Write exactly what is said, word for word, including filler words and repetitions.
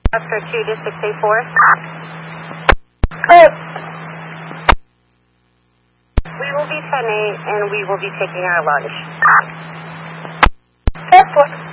Oscar two to six eight four. Good. We will be ten eight and we will be taking our lunch. Airport.